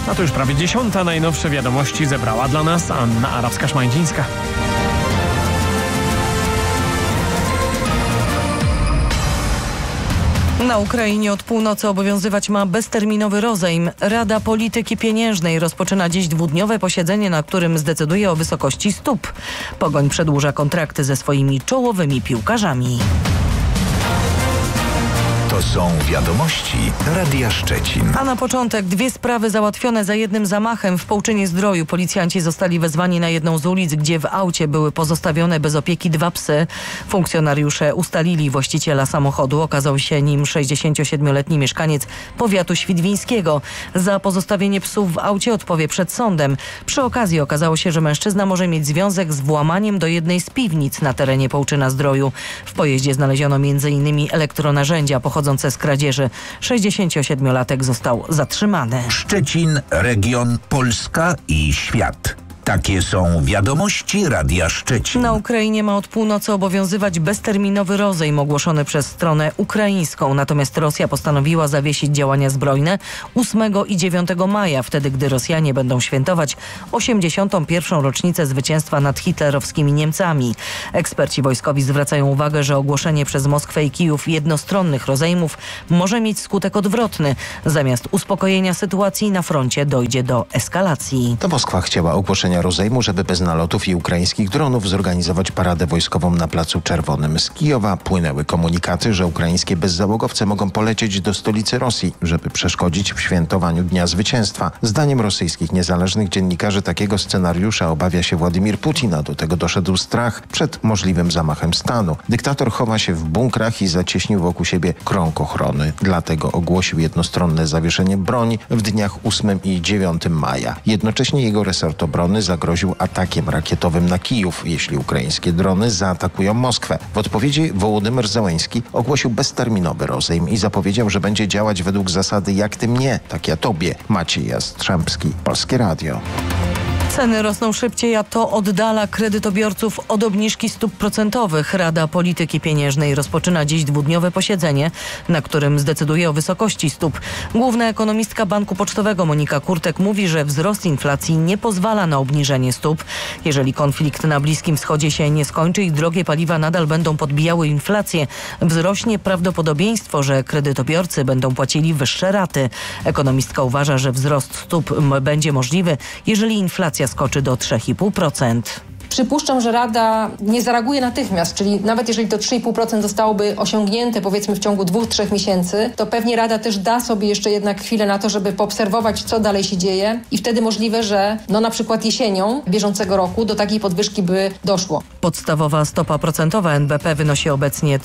A to już prawie 10. Najnowsze wiadomości zebrała dla nas Anna Arabska-Szmajdzińska. Na Ukrainie od północy obowiązywać ma bezterminowy rozejm. Rada Polityki Pieniężnej rozpoczyna dziś dwudniowe posiedzenie, na którym zdecyduje o wysokości stóp. Pogoń przedłuża kontrakty ze swoimi czołowymi piłkarzami. To są wiadomości Radia Szczecin. A na początek dwie sprawy załatwione za jednym zamachem. W Połczynie-Zdroju policjanci zostali wezwani na jedną z ulic, gdzie w aucie były pozostawione bez opieki 2 psy. Funkcjonariusze ustalili właściciela samochodu. Okazał się nim 67-letni mieszkaniec powiatu świdwińskiego. Za pozostawienie psów w aucie odpowie przed sądem. Przy okazji okazało się, że mężczyzna może mieć związek z włamaniem do jednej z piwnic na terenie Połczyna-Zdroju. W pojeździe znaleziono m.in. elektronarzędzia pochodzące z kradzieży. 67-latek został zatrzymany. Szczecin, region, Polska i świat. Takie są wiadomości Radia Szczecin. Na Ukrainie ma od północy obowiązywać bezterminowy rozejm ogłoszony przez stronę ukraińską. Natomiast Rosja postanowiła zawiesić działania zbrojne 8 i 9 maja, wtedy gdy Rosjanie będą świętować 81. rocznicę zwycięstwa nad hitlerowskimi Niemcami. Eksperci wojskowi zwracają uwagę, że ogłoszenie przez Moskwę i Kijów jednostronnych rozejmów może mieć skutek odwrotny. Zamiast uspokojenia sytuacji na froncie dojdzie do eskalacji. To Moskwa chciała ogłoszenia rozejmu, żeby bez nalotów i ukraińskich dronów zorganizować paradę wojskową na Placu Czerwonym. Z Kijowa płynęły komunikaty, że ukraińskie bezzałogowce mogą polecieć do stolicy Rosji, żeby przeszkodzić w świętowaniu Dnia Zwycięstwa. Zdaniem rosyjskich niezależnych dziennikarzy takiego scenariusza obawia się Władimir Putin, a do tego doszedł strach przed możliwym zamachem stanu. Dyktator chowa się w bunkrach i zacieśnił wokół siebie krąg ochrony. Dlatego ogłosił jednostronne zawieszenie broni w dniach 8 i 9 maja. Jednocześnie jego resort obrony zagroził atakiem rakietowym na Kijów, jeśli ukraińskie drony zaatakują Moskwę. W odpowiedzi Wołodymyr Zełenski ogłosił bezterminowy rozejm i zapowiedział, że będzie działać według zasady jak ty mnie, tak ja tobie. Maciej Jastrzębski, Polskie Radio. Ceny rosną szybciej, a to oddala kredytobiorców od obniżki stóp procentowych. Rada Polityki Pieniężnej rozpoczyna dziś dwudniowe posiedzenie, na którym zdecyduje o wysokości stóp. Główna ekonomistka Banku Pocztowego Monika Kurtek mówi, że wzrost inflacji nie pozwala na obniżenie stóp. Jeżeli konflikt na Bliskim Wschodzie się nie skończy i drogie paliwa nadal będą podbijały inflację, wzrośnie prawdopodobieństwo, że kredytobiorcy będą płacili wyższe raty. Ekonomistka uważa, że wzrost stóp będzie możliwy, jeżeli inflacja skoczy do 3,5%. Przypuszczam, że Rada nie zareaguje natychmiast, czyli nawet jeżeli to 3,5% zostałoby osiągnięte powiedzmy w ciągu 2-3 miesięcy, to pewnie Rada też da sobie jeszcze jednak chwilę na to, żeby poobserwować, co dalej się dzieje i wtedy możliwe, że na przykład jesienią bieżącego roku do takiej podwyżki by doszło. Podstawowa stopa procentowa NBP wynosi obecnie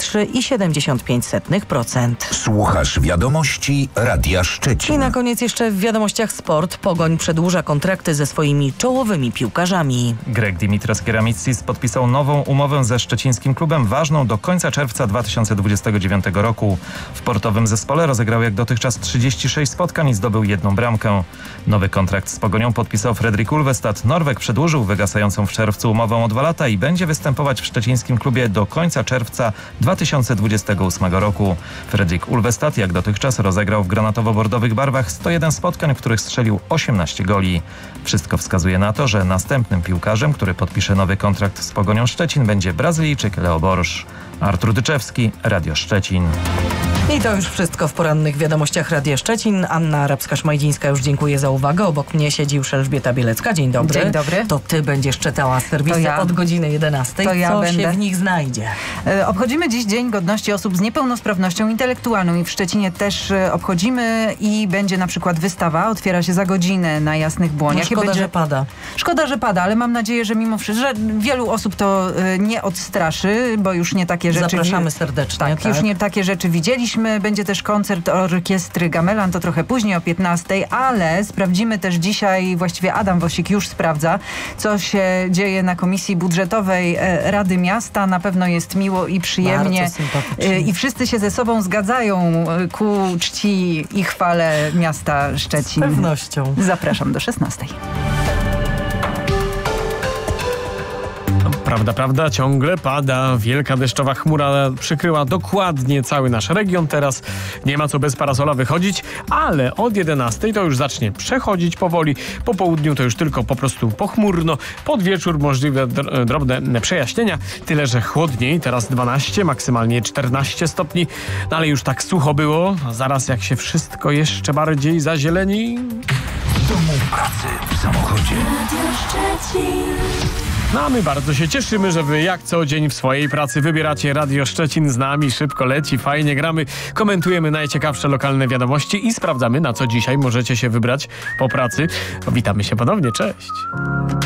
3,75%. Słuchasz wiadomości Radia Szczecin. I na koniec jeszcze w wiadomościach sport. Pogoń przedłuża kontrakty ze swoimi czołowymi piłkarzami. Grek Dimitras Keramitsis podpisał nową umowę ze szczecińskim klubem, ważną do końca czerwca 2029 roku. W portowym zespole rozegrał jak dotychczas 36 spotkań i zdobył 1 bramkę. Nowy kontrakt z Pogonią podpisał Fredrik Ulvestad. Norweg przedłużył wygasającą w czerwcu umowę o 2 lata i będzie występować w szczecińskim klubie do końca czerwca 2028 roku. Fredrik Ulvestad jak dotychczas rozegrał w granatowo-bordowych barwach 101 spotkań, w których strzelił 18 goli. Wszystko wskazuje na to, że następnym piłkarzem, który podpisze nowy kontrakt z Pogonią Szczecin, będzie Brazylijczyk Leo Borsz. Artur Dyczewski, Radio Szczecin. I to już wszystko w porannych wiadomościach Radia Szczecin. Anna Arabska-Szmajdzińska już dziękuję za uwagę. Obok mnie siedzi już Elżbieta Bielecka. Dzień dobry. Dzień dobry. To ty będziesz czytała serwisy od godziny 11. To ja Co będę. się w nich znajdzie? Obchodzimy dziś Dzień Godności Osób z Niepełnosprawnością Intelektualną i w Szczecinie też obchodzimy i będzie na przykład wystawa. Otwiera się za godzinę na Jasnych Błoniach. Szkoda, że pada. Szkoda, że pada, ale mam nadzieję, że mimo wszystko, że wielu osób to nie odstraszy, bo już nie takie rzeczy... Zapraszamy serdecznie. Tak, już nie takie rzeczy widzieliśmy. Będzie też koncert orkiestry Gamelan, to trochę później o 15:00, ale sprawdzimy też dzisiaj, właściwie Adam Wosik już sprawdza, co się dzieje na Komisji Budżetowej Rady Miasta. Na pewno jest miło i przyjemnie. I wszyscy się ze sobą zgadzają ku czci i chwale miasta Szczecin. Z pewnością. Zapraszam do 16:00. Prawda, ciągle pada. Wielka deszczowa chmura przykryła dokładnie cały nasz region. Teraz nie ma co bez parasola wychodzić, ale od 11 to już zacznie przechodzić powoli. Po południu to już tylko po prostu pochmurno. Pod wieczór możliwe drobne przejaśnienia. Tyle, że chłodniej. Teraz 12, maksymalnie 14 stopni. No ale już tak sucho było. A zaraz jak się wszystko jeszcze bardziej zazieleni... W domu, pracy, w samochodzie. No a my bardzo się cieszymy, że wy jak co dzień w swojej pracy wybieracie Radio Szczecin z nami. Szybko leci, fajnie gramy, komentujemy najciekawsze lokalne wiadomości i sprawdzamy, na co dzisiaj możecie się wybrać po pracy. Witamy się ponownie, cześć.